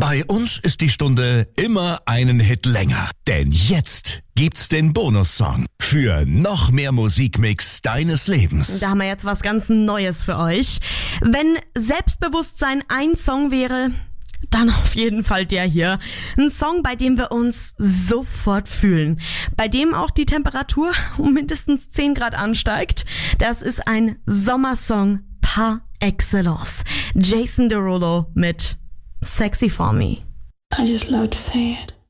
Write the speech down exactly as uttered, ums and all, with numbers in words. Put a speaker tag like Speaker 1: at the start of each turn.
Speaker 1: Bei uns ist die Stunde immer einen Hit länger. Denn jetzt gibt's den Bonussong für noch mehr Musikmix deines Lebens.
Speaker 2: Da haben wir jetzt was ganz Neues für euch. Wenn Selbstbewusstsein ein Song wäre, dann auf jeden Fall der hier. Ein Song, bei dem wir uns sofort fühlen. Bei dem auch die Temperatur um mindestens zehn Grad ansteigt. Das ist ein Sommersong par excellence. Jason Derulo mit Sexy For Me.
Speaker 3: I just love to say it.